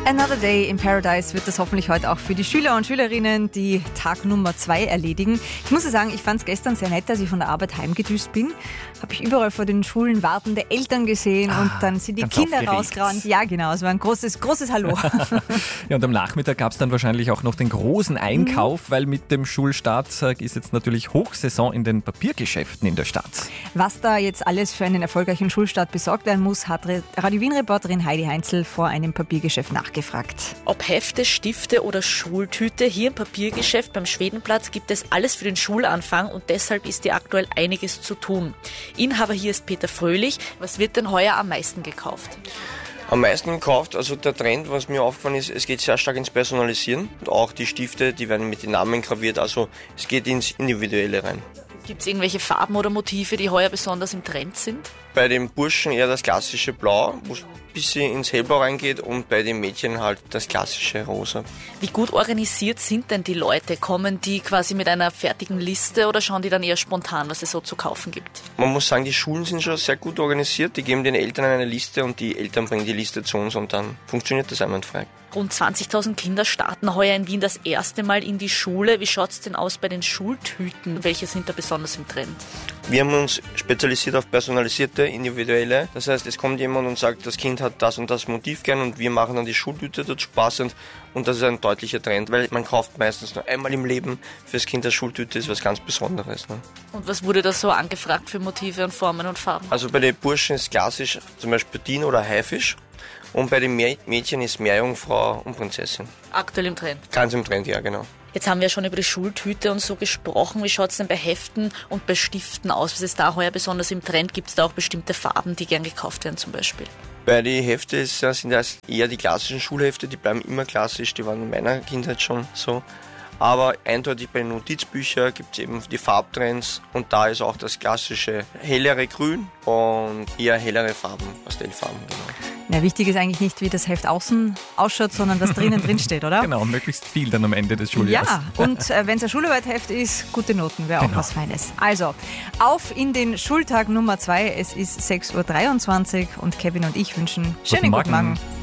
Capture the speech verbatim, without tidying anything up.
Another Day in Paradise wird das hoffentlich heute auch für die Schüler und Schülerinnen, die Tag Nummer zwei erledigen. Ich muss ja sagen, ich fand es gestern sehr nett, als ich von der Arbeit heimgedüst bin. Habe ich überall vor den Schulen wartende Eltern gesehen ah, und dann sind die Kinder rausgerannt. Ja, genau, es war ein großes, großes Hallo. Ja, und am Nachmittag gab es dann wahrscheinlich auch noch den großen Einkauf, mhm. weil mit dem Schulstart ist jetzt natürlich Hochsaison in den Papiergeschäften in der Stadt. Was da jetzt alles für einen erfolgreichen Schulstart besorgt werden muss, hat Radio Wien-Reporterin Heidi Heinzel vor einem Papiergeschäft nachgefragt. Ob Hefte, Stifte oder Schultüte, hier im Papiergeschäft beim Schwedenplatz gibt es alles für den Schulanfang und deshalb ist hier aktuell einiges zu tun. Inhaber hier ist Peter Fröhlich. Was wird denn heuer am meisten gekauft? Am meisten gekauft, also der Trend, was mir aufgefallen ist, es geht sehr stark ins Personalisieren. Und auch die Stifte, die werden mit den Namen graviert, also es geht ins Individuelle rein. Gibt es irgendwelche Farben oder Motive, die heuer besonders im Trend sind? Bei den Burschen eher das klassische Blau, wo es ein bisschen ins Hellblau reingeht, und bei den Mädchen halt das klassische Rosa. Wie gut organisiert sind denn die Leute? Kommen die quasi mit einer fertigen Liste oder schauen die dann eher spontan, was es so zu kaufen gibt? Man muss sagen, die Schulen sind schon sehr gut organisiert. Die geben den Eltern eine Liste und die Eltern bringen die Liste zu uns und dann funktioniert das einwandfrei. Rund zwanzigtausend Kinder starten heuer in Wien das erste Mal in die Schule. Wie schaut es denn aus bei den Schultüten? Welche sind da besonders im Trend? Wir haben uns spezialisiert auf personalisierte, individuelle. Das heißt, es kommt jemand und sagt, das Kind hat das und das Motiv gern und wir machen dann die Schultüte dazu passend. Und das ist ein deutlicher Trend, weil man kauft meistens nur einmal im Leben fürs Kind eine Schultüte, ist was ganz Besonderes. Ne? Und was wurde da so angefragt für Motive und Formen und Farben? Also bei den Burschen ist klassisch zum Beispiel Din oder Haifisch. Und bei den Mädchen ist Meerjungfrau und Prinzessin. Aktuell im Trend? Ganz im Trend, ja, genau. Jetzt haben wir schon über die Schultüte und so gesprochen. Wie schaut es denn bei Heften und bei Stiften aus? Was ist da heuer besonders im Trend? Gibt es da auch bestimmte Farben, die gern gekauft werden zum Beispiel? Bei den Heften sind das eher die klassischen Schulhefte, die bleiben immer klassisch, die waren in meiner Kindheit schon so. Aber eindeutig bei den Notizbüchern gibt es eben die Farbtrends und da ist auch das klassische hellere Grün und eher hellere Farben, Pastellfarben. Genau. Na, wichtig ist eigentlich nicht, wie das Heft außen ausschaut, sondern was drinnen drin steht, oder? Genau, möglichst viel dann am Ende des Schuljahres. Ja, und äh, wenn es ein Schularbeitheft ist, gute Noten wäre auch genau. was Feines. Also, auf in den Schultag Nummer zwei. Es ist sechs Uhr dreiundzwanzig und Kevin und ich wünschen schönen guten Morgen. Guten Morgen.